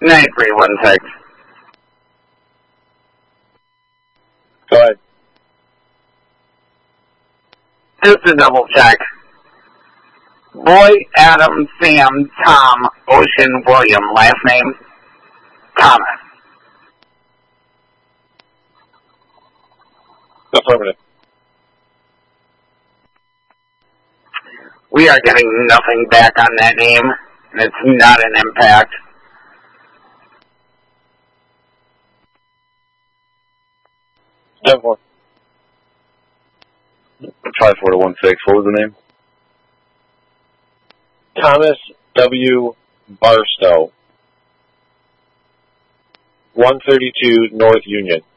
9316. Go ahead. Just to double check. Boy, Adam, Sam, Tom, Ocean, William. Last name, Thomas. Affirmative. We are getting nothing back on that name. It's not an impact. What was the name? Thomas W. Barstow. 132 North Union.